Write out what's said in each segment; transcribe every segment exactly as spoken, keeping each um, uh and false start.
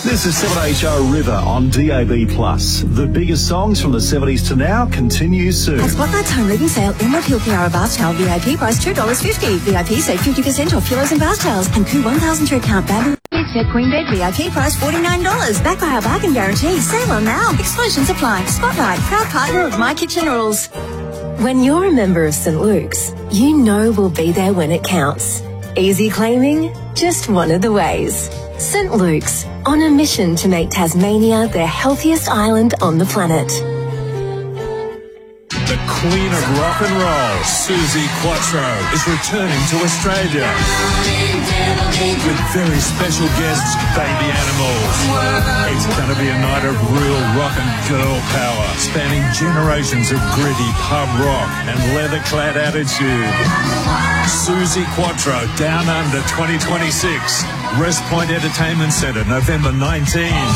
This is seven H O River on D A B plus. The biggest songs from the seventies to now continue soon. At Spotlight's home living sale, Emerald Hill Kiara bath towel V I P price two dollars fifty. V I P save fifty percent off pillows and bath towels. And Coup one thousand through count bamboo set queen bed V I P price forty-nine dollars. Backed by our bargain guarantee. Sale on now. Exclusions apply. Spotlight, proud partner of My Kitchen Rules. When you're a member of Saint Luke's, you know we'll be there when it counts. Easy claiming? Just one of the ways. Saint Luke's, on a mission to make Tasmania the healthiest island on the planet. The Queen of Rock and Roll, Suzi Quatro, is returning to Australia with very special guests, Baby Animals. It's going to be a night of real rock and girl power, spanning generations of gritty pub rock and leather-clad attitude. Suzi Quatro, Down Under twenty twenty-six, West Point Entertainment Centre, November nineteenth.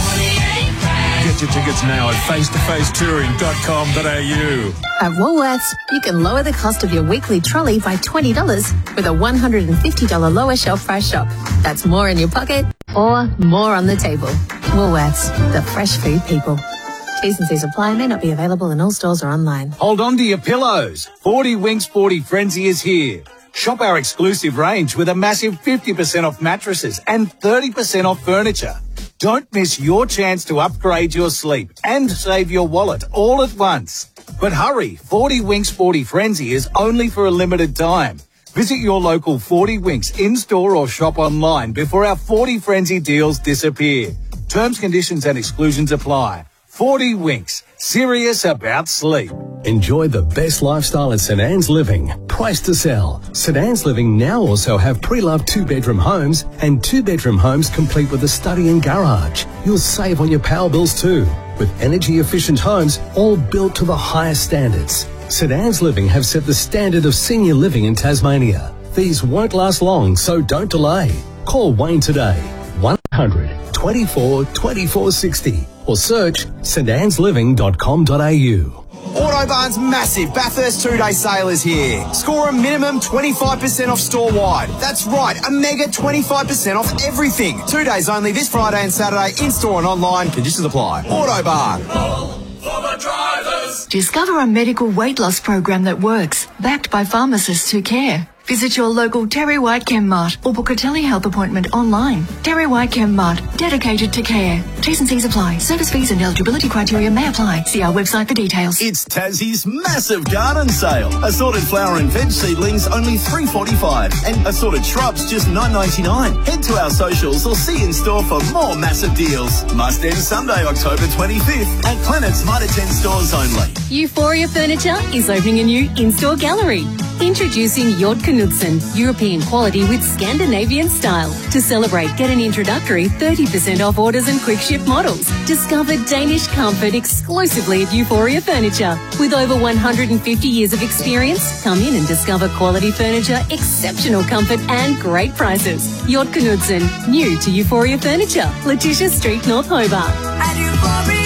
Get your tickets now at face to face touring dot com dot a u. At Woolworths, you can lower the cost of your weekly trolley by twenty dollars with a one hundred fifty dollars lower shelf price shop. That's more in your pocket or more on the table. Woolworths, the fresh food people. T's and C's apply, may not be available in all stores or online. Hold on to your pillows. forty Winks forty Frenzy is here. Shop our exclusive range with a massive fifty percent off mattresses and thirty percent off furniture. Don't miss your chance to upgrade your sleep and save your wallet all at once. But hurry, forty Winks forty Frenzy is only for a limited time. Visit your local forty Winks in-store or shop online before our forty Frenzy deals disappear. Terms, conditions and exclusions apply. forty Winks, serious about sleep. Enjoy the best lifestyle at St Anne's Living. Price to sell. St Anne's Living now also have pre-loved two-bedroom homes and two-bedroom homes complete with a study and garage. You'll save on your power bills too, with energy-efficient homes all built to the highest standards. St Anne's Living have set the standard of senior living in Tasmania. These won't last long, so don't delay. Call Wayne today, one hundred twenty-four twenty-four sixty, or search st annes living dot com dot a u. Autobarn's massive Bathurst two-day sale is here. Score a minimum twenty-five percent off store-wide. That's right, a mega twenty-five percent off everything. Two days only this Friday and Saturday, in-store and online. Conditions apply. Autobarn. For the drivers. Discover a medical weight loss program that works, backed by pharmacists who care. Visit your local Terry White Chemmart or book a telehealth appointment online. Terry White Chemmart, dedicated to care. T's and C's apply. Service fees and eligibility criteria may apply. See our website for details. It's Tassie's massive garden sale. Assorted flower and veg seedlings only three dollars forty-five and assorted shrubs just nine dollars ninety-nine. Head to our socials or see in store for more massive deals. Must end Sunday, October twenty-fifth at Planet's Mitre ten stores only. Euphoria Furniture is opening a new in-store gallery. Introducing Jord Knudsen, European quality with Scandinavian style. To celebrate, get an introductory thirty percent off orders and quick ship models. Discover Danish comfort exclusively at Euphoria Furniture. With over one hundred fifty years of experience, come in and discover quality furniture, exceptional comfort and great prices. Jord Knudsen, new to Euphoria Furniture, Letitia Street, North Hobart. At Euphoria.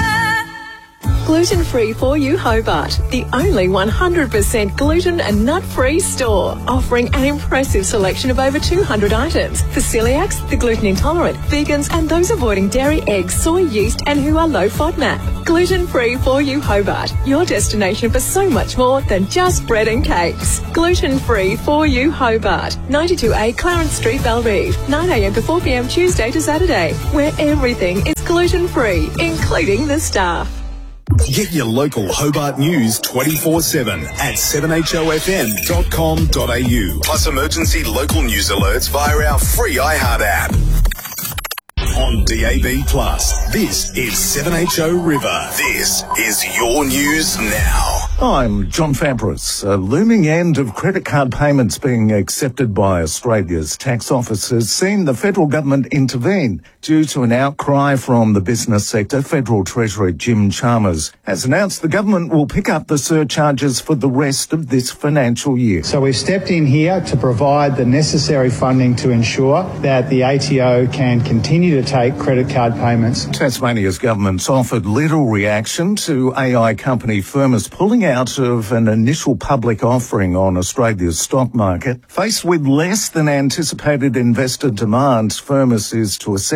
Gluten-free for you Hobart, the only one hundred percent gluten and nut-free store, offering an impressive selection of over two hundred items for celiacs, the gluten intolerant, vegans and those avoiding dairy, eggs, soy, yeast and who are low FODMAP. Gluten-free for you Hobart, your destination for so much more than just bread and cakes. Gluten-free for you Hobart, ninety-two A Clarence Street, Bellerive, nine a m to four p m Tuesday to Saturday, where everything is gluten-free, including the staff. Get your local Hobart news twenty-four seven at seven h o f m dot com dot a u. Plus emergency local news alerts via our free iHeart app. On D A B plus, this is seven H O River. This is your news now. I'm John Fabris. A looming end of credit card payments being accepted by Australia's tax office has seen the federal government intervene. Due to an outcry from the business sector, Federal Treasurer Jim Chalmers has announced the government will pick up the surcharges for the rest of this financial year. So we've stepped in here to provide the necessary funding to ensure that the A T O can continue to take credit card payments. Tasmania's government's offered little reaction to A I company Firmus pulling out of an initial public offering on Australia's stock market. Faced with less than anticipated investor demand, Firmus is to assess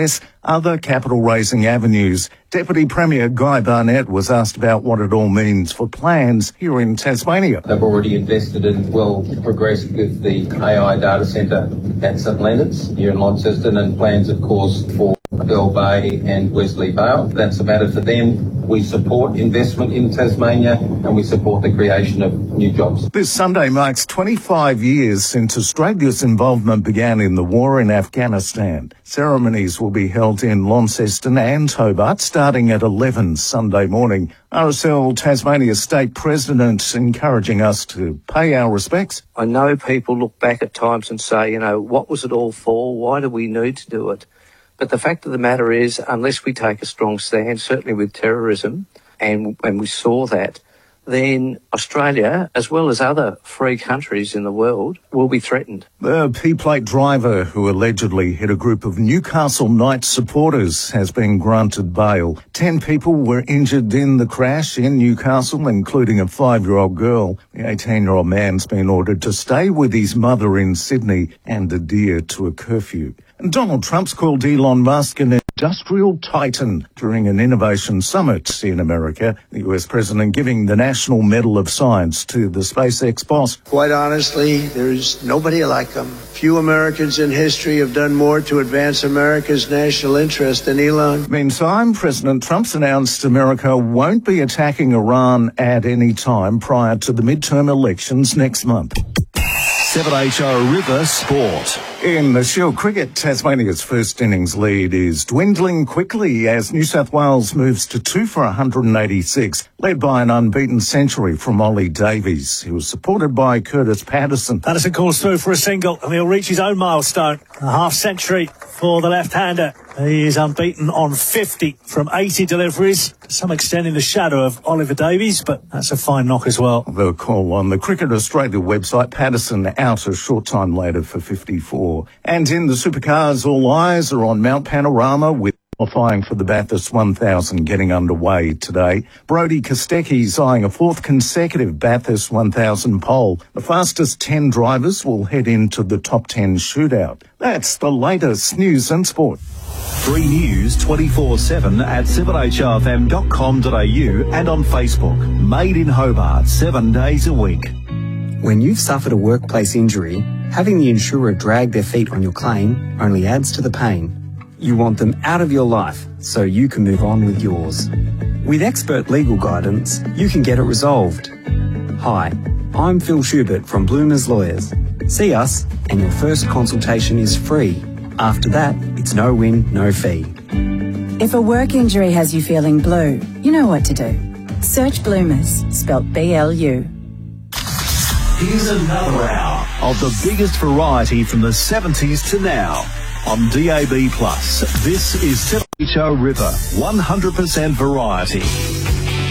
other capital-raising avenues. Deputy Premier Guy Barnett was asked about what it all means for plans here in Tasmania. They've already invested in, well, progressed with the A I data centre at St Leonard's here in Launceston, and plans, of course, for Bell Bay and Wesley Vale. That's about it for them. We support investment in Tasmania and we support the creation of new jobs. This Sunday marks twenty-five years since Australia's involvement began in the war in Afghanistan. Ceremonies will be held in Launceston and Hobart starting at eleven Sunday morning. R S L Tasmania State President encouraging us to pay our respects. I know people look back at times and say, you know, what was it all for? Why do we need to do it? But the fact of the matter is, unless we take a strong stand, certainly with terrorism, and when we saw that, then Australia, as well as other free countries in the world, will be threatened. The P-plate driver who allegedly hit a group of Newcastle Knights supporters has been granted bail. Ten people were injured in the crash in Newcastle, including a five-year-old girl. The eighteen-year-old man's been ordered to stay with his mother in Sydney and adhere to a curfew. And Donald Trump's called Elon Musk an industrial titan during an innovation summit in America. The U S president giving the National Medal of Science to the SpaceX boss. Quite honestly, there's nobody like him. Few Americans in history have done more to advance America's national interest than Elon. Meantime, President Trump's announced America won't be attacking Iran at any time prior to the midterm elections next month. seven H O River Sport. In the Shield Cricket, Tasmania's first innings lead is dwindling quickly as New South Wales moves to two for one hundred eighty-six, led by an unbeaten century from Ollie Davies, who was supported by Curtis Patterson. Patterson calls through for a single, and he'll reach his own milestone, a half-century for the left-hander. He is unbeaten on fifty from eighty deliveries, to some extent in the shadow of Oliver Davies, but that's a fine knock as well. The call on the Cricket Australia website, Patterson out a short time later for fifty-four. And in the supercars, all eyes are on Mount Panorama with qualifying for the Bathurst one thousand getting underway today. Brodie Kostecki's eyeing a fourth consecutive Bathurst one thousand pole. The fastest ten drivers will head into the top ten shootout. That's the latest news and sport. Free news twenty-four seven at seven H O F M dot com dot A U and on Facebook. Made in Hobart, seven days a week. When you've suffered a workplace injury, having the insurer drag their feet on your claim only adds to the pain. You want them out of your life so you can move on with yours. With expert legal guidance, you can get it resolved. Hi, I'm Phil Schubert from Bloomers Lawyers. See us and your first consultation is free. After that, it's no win, no fee. If a work injury has you feeling blue, you know what to do. Search Bloomers, spelt B L U. Here's another hour of the biggest variety from the seventies to now on D A B plus. This is seven H O River, one hundred percent variety.